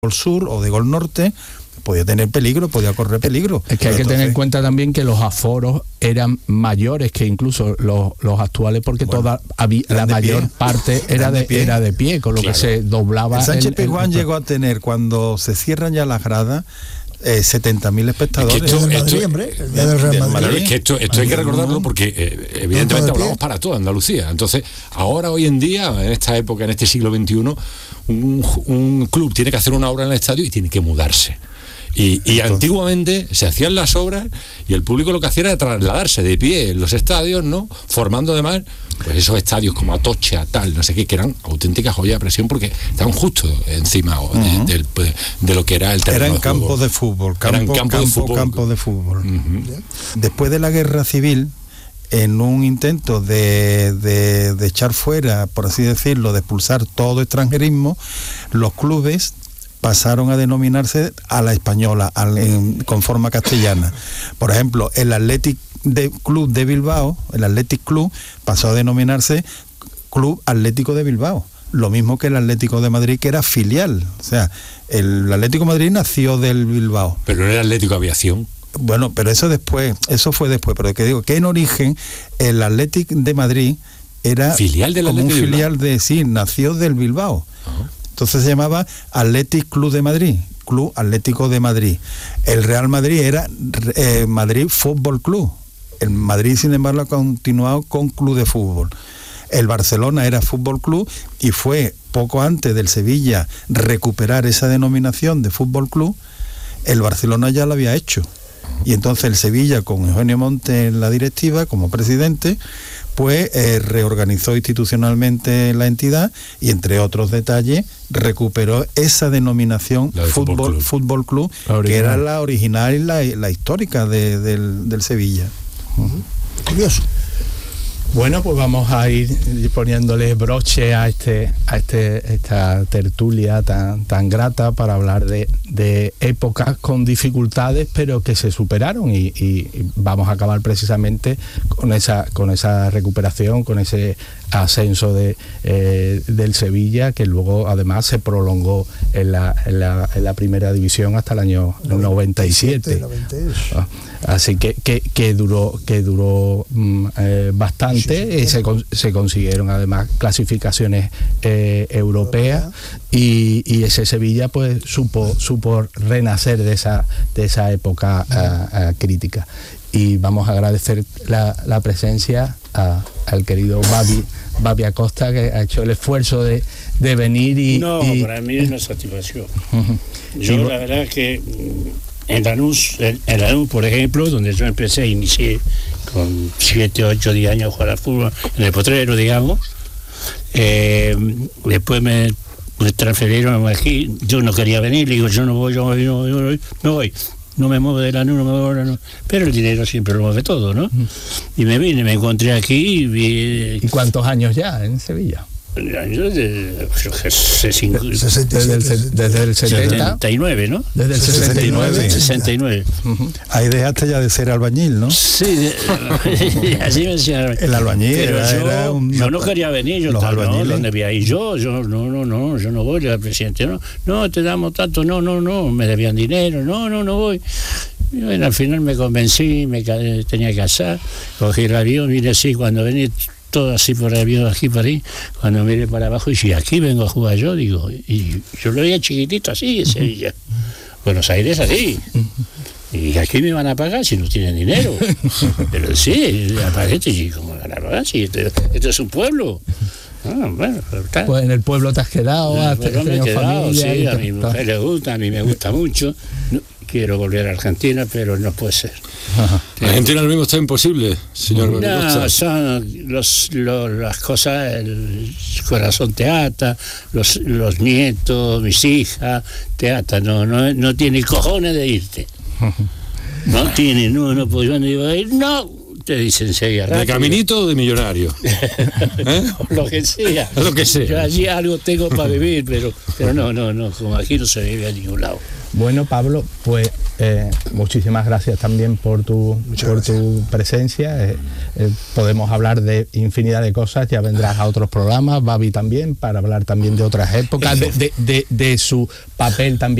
Gol Sur o de Gol Norte, podía tener peligro, podía correr peligro. Es que hay que tener en cuenta también que los aforos eran mayores que incluso los actuales, porque la mayor parte era de pie, con lo que se doblaba. El Sánchez Pizjuán llegó a tener, cuando se cierran ya las gradas, 70.000 espectadores. Es que esto hay que recordarlo porque evidentemente hablamos para toda Andalucía. Entonces, ahora, hoy en día, en esta época, en este siglo XXI, un club tiene que hacer una obra en el estadio y tiene que mudarse. Y antiguamente se hacían las obras y el público lo que hacía era trasladarse de pie en los estadios, ¿no? Formando además pues esos estadios como Atocha, tal, no sé qué, que eran auténticas joyas de presión porque estaban justo encima de lo que era el terreno. Eran campos de fútbol, campos de fútbol. Después de la guerra civil, en un intento de echar fuera, por así decirlo, de expulsar todo extranjerismo, los clubes pasaron a denominarse a la española, con forma castellana. Por ejemplo, el Athletic Club de Bilbao, el Athletic Club, pasó a denominarse Club Atlético de Bilbao. Lo mismo que el Atlético de Madrid, que era filial. O sea, el Atlético de Madrid nació del Bilbao. Pero no era Atlético Aviación. Bueno, pero eso fue después. Pero que digo, que en origen el Athletic de Madrid era filial del como un Atlético filial nació del Bilbao. Entonces se llamaba Athletic Club de Madrid, Club Atlético de Madrid. El Real Madrid era Madrid Fútbol Club. El Madrid, sin embargo, ha continuado con Club de Fútbol. El Barcelona era Fútbol Club y fue poco antes del Sevilla recuperar esa denominación de Fútbol Club. El Barcelona ya lo había hecho. Y entonces el Sevilla, con Eugenio Monte en la directiva como presidente, pues reorganizó institucionalmente la entidad y, entre otros detalles, recuperó esa denominación Fútbol Club, que era la original y la histórica del Sevilla. Curioso. Bueno, pues vamos a ir poniéndole broche a esta tertulia tan grata para hablar de épocas con dificultades, pero que se superaron y vamos a acabar precisamente con esa recuperación, con ese ascenso del Sevilla, que luego además se prolongó en la primera división hasta el año 97. Así que duró bastante. Se consiguieron además clasificaciones europeas y ese Sevilla pues supo renacer de esa época crítica. Y vamos a agradecer la presencia al querido Babi Acosta, que ha hecho el esfuerzo de venir para mí es una satisfacción. Yo la verdad que en Lanús, por ejemplo, donde yo inicié con 7, 8, 10 años a jugar al fútbol, en el Potrero, digamos. Después me transferieron aquí, yo no quería venir, le digo, yo no voy, no me muevo de Lanús, no me muevo, pero el dinero siempre lo mueve todo, ¿no? Y me vine, me encontré aquí ¿Y cuántos años ya en Sevilla? Desde el 79, ¿no? Desde el 69. Ahí dejaste ya de ser albañil, ¿no? Sí, así me decía. El albañil yo no quería venir, yo estaba, ¿no? ¿Dónde voy a ir yo no voy, al presidente, no, te damos tanto, no, me debían dinero, no voy. Y bueno, al final me convencí, tenía que casar, cogí el avión, vine así, cuando venía todo así por el avión, aquí por ahí, cuando miré para abajo y si aquí vengo a jugar yo, digo, y yo lo veía chiquitito así en Sevilla, Buenos Aires así, y aquí me van a pagar si no tienen dinero, pero sí, aparece, y ¿cómo van a pagar? Si esto es un pueblo. Bueno, pues en el pueblo te has quedado, me he quedado, sí, a mi mujer le gusta, a mí me gusta mucho. Quiero volver a Argentina, pero no puede ser. Argentina ahora mismo está imposible, señor. No, son las cosas, el corazón te ata, los nietos, mis hijas, te atan, no tiene cojones de irte. No tiene, no, pues yo no iba a ir, no, te dicen seguir rápido. ¿De caminito o de millonario? Lo que sea. Lo que sea. Yo allí algo tengo para vivir, pero no, como aquí no se vive a ningún lado. Bueno, Pablo, pues muchísimas gracias también por tu presencia. Podemos hablar de infinidad de cosas, ya vendrás a otros programas, Babi también, para hablar también de otras épocas, de su papel también